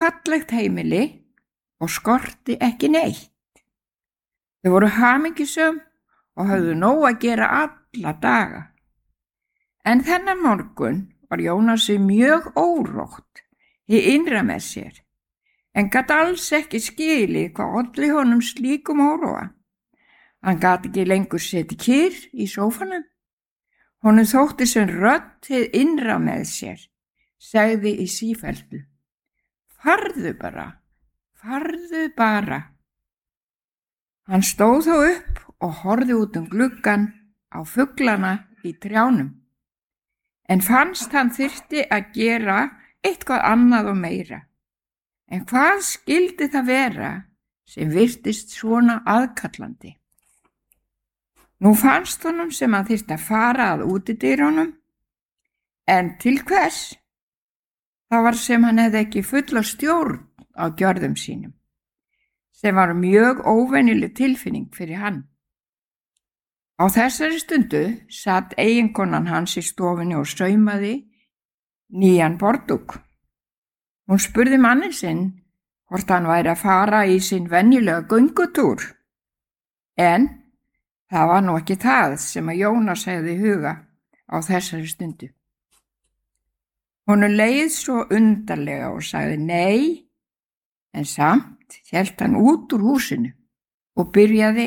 fallegt heimili og skorti ekki neitt. Þau voru hamingjusöm og höfðu nóg að gera alla daga. En þennan morgun var Jónasi mjög órótt í innra með sér, en gat alls ekki skilið hvað olli honum slíkum óróa. Hann gat ekki lengur setið kyrr í sófanum. Honum þótti sem rödd hið innra með sér, segði í sífellu: farðu bara. Hann stóð þó upp og horfði út gluggann á fuglana í trjánum, en fannst hann þyrfti að gera eitthvað annað og meira. En hvað skyldi það vera sem virtist svona aðkallandi? Nú fannst honum sem hann þyrfti að fara að útidyrunum, en til hvers? Það var sem hann hefði ekki fulla stjórn á gjörðum sínum, sem var mjög óvenjuleg tilfinning fyrir hann. Á þessari stundu satt eiginkonan hans í stofunni og saumaði nýjan borðdúk. Hún spurði manninn sinn hvort hann væri að fara í sinn venjulega göngutúr, en það var nú ekki það sem að Jónas hefði í huga á þessari stundu. Honum leið svo undarlega og sagði nei, en samt hélt hann út úr húsinu og byrjaði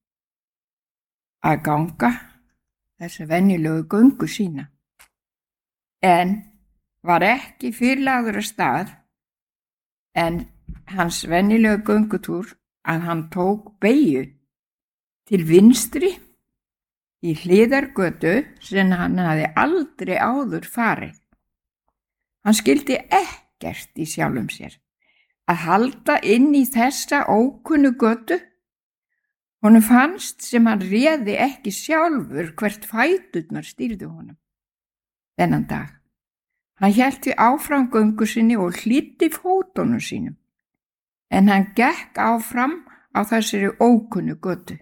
að ganga þessa venjulegu göngu sína. En var ekki fyrirlagður af stað en hans venjulegu göngutúr að hann tók beygju til vinstri í hliðargötu sem hann hafði aldrei áður farið. Hann skildi ekkert í sjálfum sér að halda inn í þessa ókunnu götu. Honum fannst sem hann réði ekki sjálfur hvert fæturnar stýrðu honum þennan dag. Hann hélt því áfram göngu sinni og hlýddi fótunum sínum, en hann gekk áfram á þessari ókunnu götu.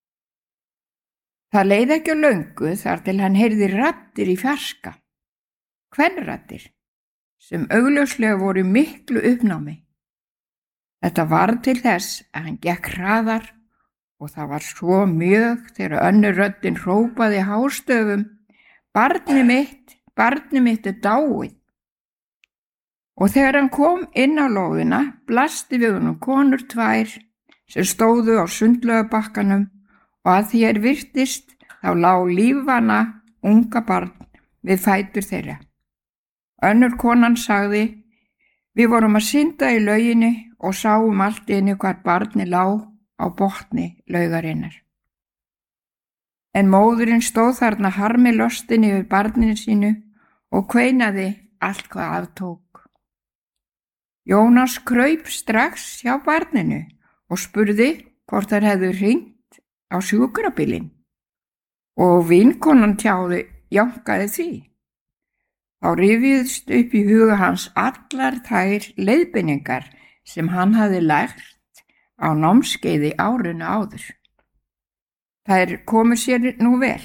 Það leið ekki á löngu þar til hann heyrði raddir í fjarska, kvenraddir, sem augljóslega voru miklu uppnámi. Þetta varð til þess að hann gekk hraðar og það var svo mjög þegar önnur röddin hrópaði hástöfum: barnið mitt er dáið. Og þegar hann kom inn á lóðina blasti við honum konur tvær sem stóðu á sundlaugabakkanum og að því virtist þá lá lífvana unga barn við fætur þeirra. Önnur konan sagði: við vorum að synda í lauginni og sáum allt í einu hvar barnið lá á botni laugarinnar. En móðurinn stóð þarna harmi lostin yfir barninu sínu og kveinaði allt hvað aftók. Jónas kraup strax hjá barninu og spurði hvort þær hefðu hringt á sjúkrabílinn og vinkonan jánkaði því. Þá rifjuðust upp í huga hans allar þær leiðbeiningar sem hann hafði lært á námskeiði árinu áður. Þær komu sér nú vel.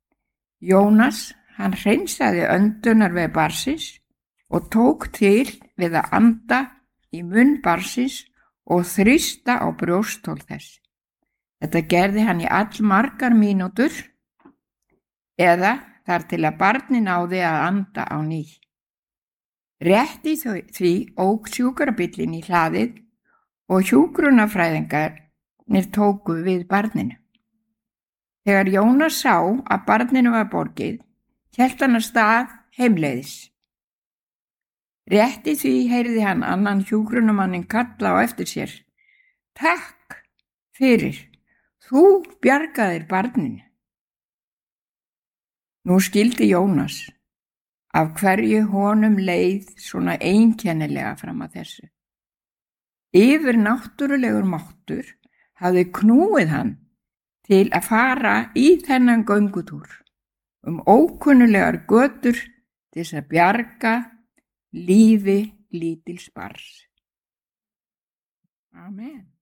Jónas, hann hreinsaði öndunarveg barnsins og tók til við að anda í munn barnsins og þrýsta á brjósthol þess. Þetta gerði hann í allmargar mínútur eða þar til að barnið náði að anda á ný. Rétt í því ók sjúkrabíllinn í hlaðið og hjúkrunarfræðingarnir tóku við barninu. Þegar Jónas sá að barninu var borgið, hélt hann af stað heimleiðis. Rétt í því heyrði hann annan hjúkrunarmanninn kalla á eftir sér: takk fyrir, þú bjargaðir barninu. Nú skildi Jónas af hverju honum leið svona einkennilega fram að þessu. Yfirnáttúrulegur máttur hafði knúið hann til að fara í þennan göngutúr ókunnulegar götur til þess að bjarga lífi lítils barns. Amen.